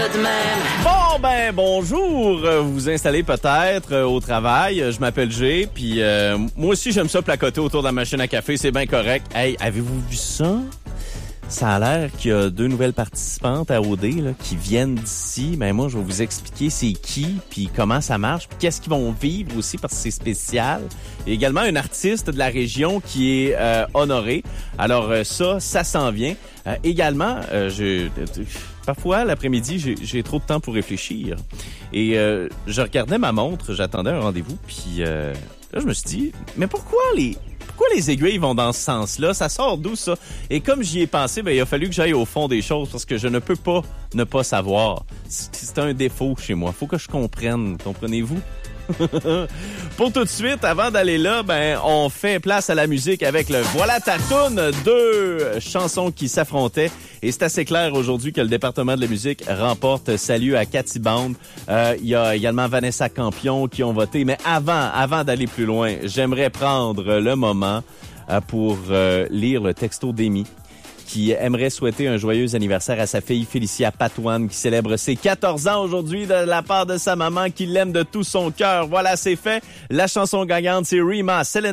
de même. Bon ben bonjour, vous vous installez peut-être au travail, je m'appelle Jay, puis moi aussi j'aime ça placoter autour de la machine à café, c'est bien correct. Hey, avez-vous vu ça? Ça a l'air qu'il y a 2 nouvelles participantes à OD là, qui viennent d'ici. Ben moi, je vais vous expliquer c'est qui, puis comment ça marche, puis qu'est-ce qu'ils vont vivre aussi parce que c'est spécial. Il y a également un artiste de la région qui est honoré. Alors ça s'en vient. Également, parfois l'après-midi, j'ai trop de temps pour réfléchir. Et je regardais ma montre, j'attendais un rendez-vous, puis là je me suis dit, mais pourquoi les aiguilles vont dans ce sens-là? Ça sort d'où, ça? Et comme j'y ai pensé, ben, il a fallu que j'aille au fond des choses parce que je ne peux pas ne pas savoir. C'est un défaut chez moi. Faut que je comprenne. Comprenez-vous? Pour tout de suite, avant d'aller là, ben, on fait place à la musique avec le Voilà ta toune, 2 chansons qui s'affrontaient. Et c'est assez clair aujourd'hui que le département de la musique remporte. Salut à Cathy Band. Il y a également Vanessa Campion qui ont voté. Mais avant d'aller plus loin, j'aimerais prendre le moment pour lire le texto d'Amy, qui aimerait souhaiter un joyeux anniversaire à sa fille Félicia Patoine, qui célèbre ses 14 ans aujourd'hui de la part de sa maman, qui l'aime de tout son cœur. Voilà, c'est fait. La chanson gagnante, c'est Rima, Selena